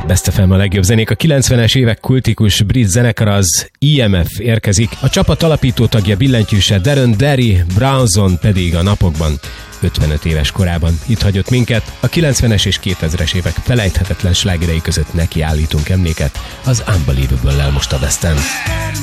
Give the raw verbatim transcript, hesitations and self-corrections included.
Best ef em a legjobb zenék. A kilencvenes évek kultikus brit zenekar az i em ef érkezik. A csapat alapító tagja billentyűse Darren Derry, Brownson pedig a napokban ötvenöt éves korában itt hagyott minket. A kilencvenes és kétezres évek felejthetetlen slágerei között nekiállítunk emléket az Unbelievable-lel most a Westen.